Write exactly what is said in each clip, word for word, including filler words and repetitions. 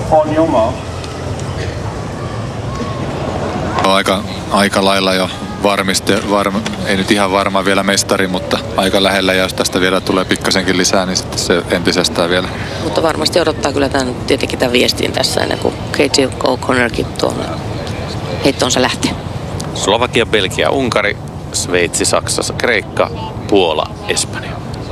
On your mark. Aika, aika lailla jo varmisti, varma, ei nyt ihan varma vielä mestari, mutta aika lähellä, ja jos tästä vielä tulee pikkasenkin lisää, niin sitten se entisestään vielä. Mutta varmasti odottaa kyllä tämän, tietenkin tämän viestin tässä ennen kuin Katie O'Connorkin tuonne heittoonsa lähtee. Slovakia, Belgia, Unkari, Sveitsi, Saksa, Kreikka, Puola, Espanja.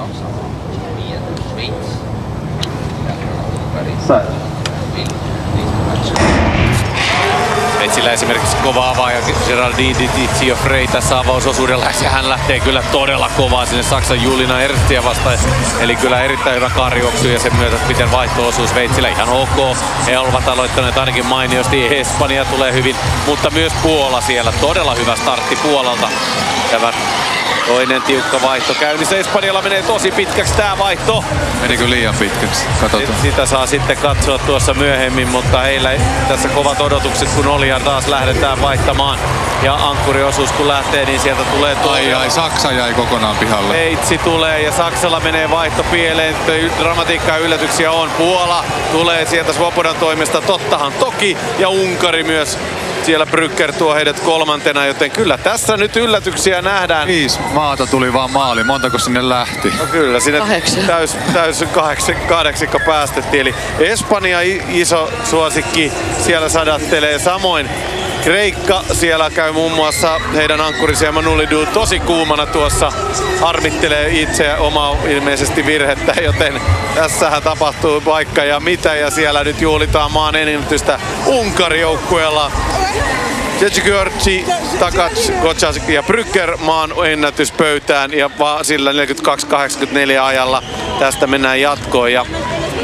Sveitsillä esimerkiksi kova avaaja Geraldine Di Frey tässä avausosuudella, ja hän lähtee kyllä todella kovaa sinne Saksan Julina Erstiä vastaan. Eli kyllä erittäin hyvä karjuoksu, ja sen myötä miten vaihto-osuus Sveitsillä ihan ok. He ovat aloittaneet ainakin mainiosti. Espanja tulee hyvin, mutta myös Puola siellä. Todella hyvä startti Puolalta. Tämä toinen tiukka vaihto käynnissä. Espanjalla menee tosi pitkäksi tää vaihto. Menikö liian pitkäksi? Katsotaan. Sitä saa sitten katsoa tuossa myöhemmin, mutta heillä tässä kovat odotukset kun oli, ja taas lähdetään vaihtamaan. Ja ankkuriosuus kun lähtee, niin sieltä tulee tuo. Ai ai, Saksa jäi kokonaan pihalle. Sveitsi tulee ja Saksalla menee vaihto pieleen. Dramatiikkaa ja yllätyksiä on. Puola tulee sieltä Svobodan toimesta, tottahan toki. Ja Unkari myös. Siellä Brücker tuo heidät kolmantena, joten kyllä tässä nyt yllätyksiä nähdään. Viisi maata tuli vaan maali. Montako sinne lähti? No kyllä, sinne Kahdeksan. täys, täys kahdeksan, kahdeksikko päästettiin. Eli Espanja iso suosikki siellä sadattelee. Samoin Kreikka, siellä käy muun muassa heidän ankkurisia Emanuelidou tosi kuumana tuossa. Harmittelee itse omaa ilmeisesti virhettä, joten tässähän tapahtuu vaikka ja mitä. Ja siellä nyt juhlitaan maan ennätystä Unkari joukkueella. Jecigörci, Takac, Gocek ja Brücker maan ennätyspöytään, ja sillä neljäkymmentäkaksi kahdeksankymmentäneljä ajalla tästä mennään jatkoon. Ja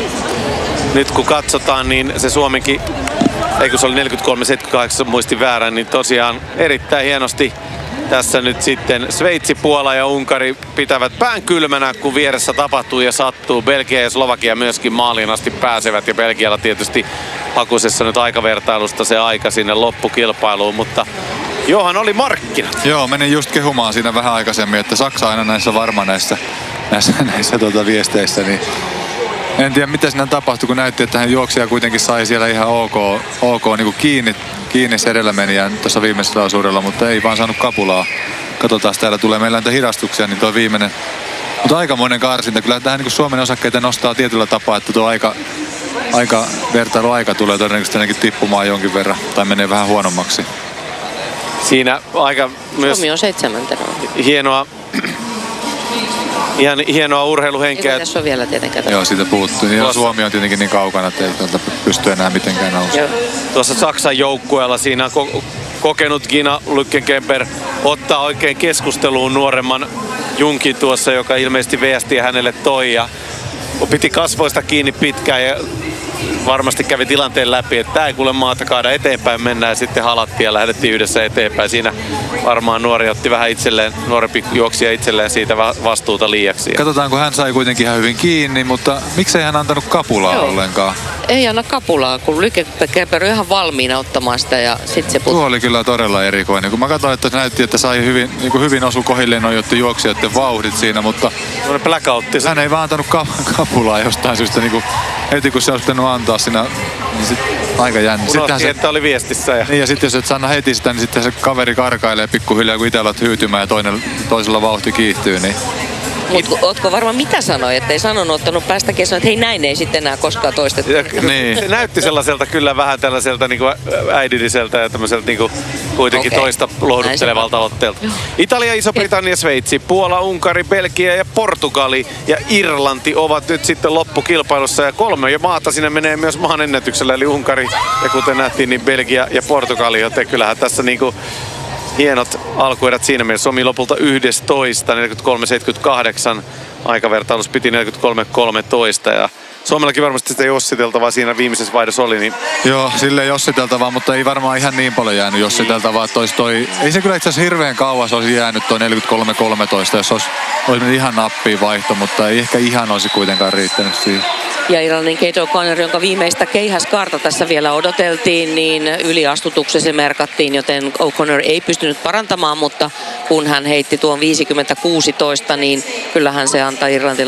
nyt kun katsotaan, niin se Suomenkin, ei kun se oli neljäkymmentäkolme seitsemänkymmentäkahdeksan, muistin väärän, niin tosiaan erittäin hienosti tässä nyt sitten Sveitsi, Puola ja Unkari pitävät pään kylmänä, kun vieressä tapahtuu ja sattuu. Belgia ja Slovakia myöskin maaliin asti pääsevät, ja Belgialla tietysti hakusessa nyt aikavertailusta se aika sinne loppukilpailuun, mutta johan oli markkinat. Joo, menin just kehumaan siinä vähän aikaisemmin, että Saksa aina näissä varma näissä, näissä, näissä tuota viesteissä, niin en tiedä mitä siinä tapahtui, kun näytti, että hän juoksija kuitenkin sai siellä ihan ok, ok niin kuin kiinni, kiinni se edellämenijän tuossa viimeisellä osuudella, mutta ei vaan saanut kapulaa. Katsotaan, täällä tulee meillä näitä hidastuksia, niin tuo viimeinen. Mutta aikamoinen karsinta. Kyllä tähän niin Suomen osakkeita nostaa tietyllä tapaa, että tuo aika, aika vertailuaika tulee todennäköisesti ainakin tippumaan jonkin verran, tai menee vähän huonommaksi. Siinä aika myös Suomi on seitsemäntenä. hienoa. Ihan hienoa urheiluhenkeä. Ei tässä on vielä tietenkään. Joo, siitä puuttuu. Ja Suomi on tietenkin niin kaukana, että ei täältä pysty enää mitenkään nousemaan. Tuossa Saksan joukkueella siinä ko- kokenut Gina Lückenkämper ottaa oikein keskusteluun nuoremman Junkin tuossa, joka ilmeisesti viestiä hänelle toi. Ja piti kasvoista kiinni pitkään ja varmasti kävi tilanteen läpi, että tää ei kuule maata kaada, eteenpäin mennään, ja sitten halattiin ja lähdettiin yhdessä eteenpäin. Siinä varmaan nuori otti vähän itselleen, nuorempi juoksija itselleen siitä vastuuta liiaksi. Katsotaan, kun hän sai kuitenkin ihan hyvin kiinni, mutta miksei hän antanut kapulaa Joo. ollenkaan? Ei anna kapulaa, kun Lückenkämper on ihan valmiina ottamaan sitä, ja sitten se Tuo oli kyllä todella erikoinen. Kun mä katsoin, että se näytti, että sai hyvin, niin kuin hyvin osu kohilleen noin juoksijoiden vauhdit siinä, mutta blackoutti. Hän ei vaan antanut ka- kapulaa jostain syystä. Niin kuin heti kun se olisi pitänyt antaa siinä, niin sit aika jännä. Unohti, se, että oli viestissä. Ja, niin, ja sitten jos et anna heti sitä, niin sitten se kaveri karkailee pikkuhiljaa, kun itse alat hyytymään ja toinen, toisella vauhti kiihtyy. Niin. Mutta ootko varmaan mitä sanoi, että ei sanonut, ottanut päästäkin sanoa, että hei näin ei sitten enää koskaan toistettu. Niin. Se näytti sellaiselta kyllä vähän tällaiselta niin kuin äidilliseltä ja tämmöiseltä niin kuin kuitenkin okay. toista lohduttelevalta otteelta. Italia, Iso-Britannia, Sveitsi, Puola, Unkari, Belgia ja Portugali ja Irlanti ovat nyt sitten loppukilpailussa, ja kolme jo maata sinne menee myös maan ennätyksellä, eli Unkari ja kuten nähtiin niin Belgia ja Portugali, joten kyllähän tässä niin kuin hienot alkuerät siinä mielessä. Suomi lopulta yksitoista, neljäkymmentäkolme seitsemänkymmentäkahdeksan. Aikavertailus piti neljäkymmentäkolme kolmetoista. Ja Suomellakin varmasti sitä jossiteltavaa siinä viimeisessä vaihdossa oli. Niin... Joo, silleen jossiteltavaa, mutta ei varmaan ihan niin paljon jäänyt jossiteltavaa. Tois toi... Ei se kyllä itse asiassa hirveän kauas olisi jäänyt toi neljäkymmentäkolme kolmetoista, jos olisi, olisi mennyt ihan nappiin vaihto, mutta ei ehkä ihan olisi kuitenkaan riittänyt siihen. Ja Irlannin Katie O'Connor, jonka viimeistä keihäskaarta tässä vielä odoteltiin, niin yliastutuksen se merkattiin, joten O'Connor ei pystynyt parantamaan, mutta kun hän heitti tuon viisikymmentä kuusitoista, niin kyllähän se antaa Irlantille